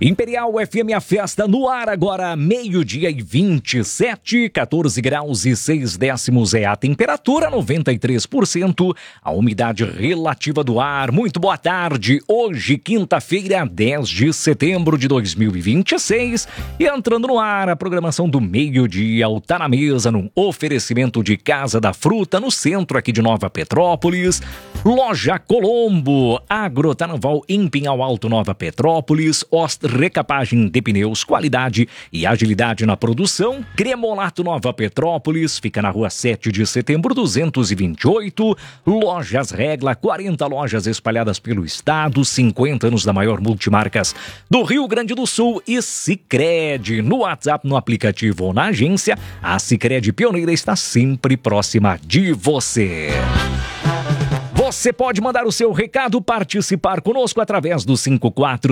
Imperial FM, a festa no ar agora, 12h27, 14 graus e 6 décimos é a temperatura, 93%, a umidade relativa do ar. Muito boa tarde, hoje quinta-feira, 10 de setembro de 2026, e entrando no ar a programação do meio-dia, o Tá na Mesa, num oferecimento de Casa da Fruta, no centro aqui de Nova Petrópolis, Loja Colombo, Agrotarnaval em Pinhal Alto, Nova Petrópolis, Recapagem de pneus, qualidade e agilidade na produção. Cremolato Nova Petrópolis, fica na rua 7 de setembro, 228. Lojas Regla, 40 lojas espalhadas pelo estado, 50 anos da maior multimarcas do Rio Grande do Sul. E Sicredi, no WhatsApp, no aplicativo ou na agência, a Sicredi pioneira está sempre próxima de você. Você pode mandar o seu recado, participar conosco através do 54